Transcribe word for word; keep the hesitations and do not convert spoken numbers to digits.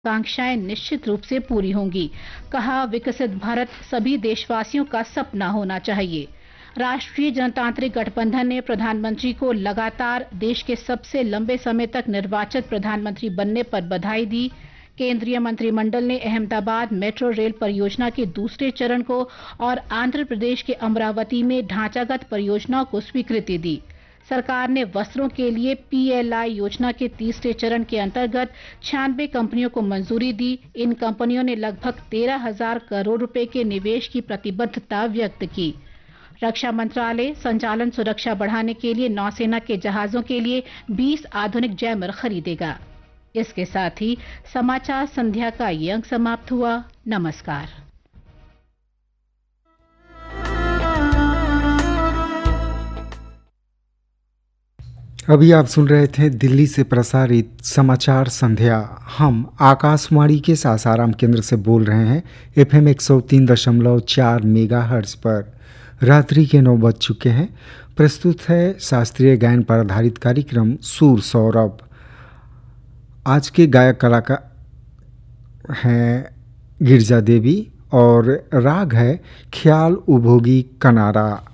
आकांक्षाएं निश्चित रूप से पूरी होंगी। कहा, विकसित भारत सभी देशवासियों का सपना होना चाहिए। राष्ट्रीय जनतांत्रिक गठबंधन ने प्रधानमंत्री को लगातार देश के सबसे लंबे समय तक निर्वाचित प्रधानमंत्री बनने पर बधाई दी। केंद्रीय मंत्रिमंडल ने अहमदाबाद मेट्रो रेल परियोजना के दूसरे चरण को और आंध्र प्रदेश के अमरावती में ढांचागत परियोजनाओं को स्वीकृति दी। सरकार ने वस्त्रों के लिए पीएलआई योजना के तीसरे चरण के अंतर्गत छियानवे कंपनियों को मंजूरी दी। इन कंपनियों ने लगभग तेरह हजार करोड़ रुपए के निवेश की प्रतिबद्धता व्यक्त की। रक्षा मंत्रालय संचालन सुरक्षा बढ़ाने के लिए नौसेना के जहाजों के लिए बीस आधुनिक जैमर खरीदेगा। इसके साथ ही समाचार संध्या का ये अंक समाप्त हुआ। नमस्कार। अभी आप सुन रहे थे दिल्ली से प्रसारित समाचार संध्या। हम आकाशवाणी के सासाराम केंद्र से बोल रहे हैं एफएम एक सौ तीन दशमलव चार मेगाहर्ट्ज पर। रात्रि के नौ बज चुके हैं। प्रस्तुत है शास्त्रीय गायन पर आधारित कार्यक्रम सुर सौरभ। आज के गायक कलाकार हैं गिरजा देवी और राग है ख्याल उभोगी कनारा।